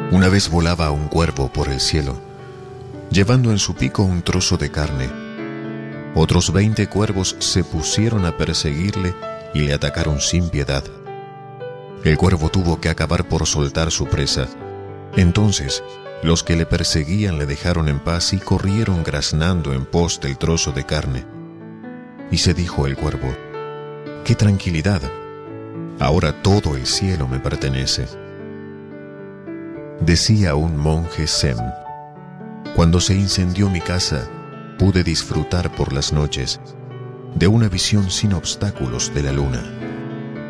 Una vez volaba un cuervo por el cielo, llevando en su pico un trozo de carne. Otros 20 cuervos se pusieron a perseguirle y le atacaron sin piedad. El cuervo tuvo que acabar por soltar su presa. Entonces, los que le perseguían le dejaron en paz y corrieron graznando en pos del trozo de carne. Y se dijo el cuervo: ¡qué tranquilidad! Ahora todo el cielo me pertenece. Decía un monje zen: cuando se incendió mi casa, pude disfrutar por las noches de una visión sin obstáculos de la luna.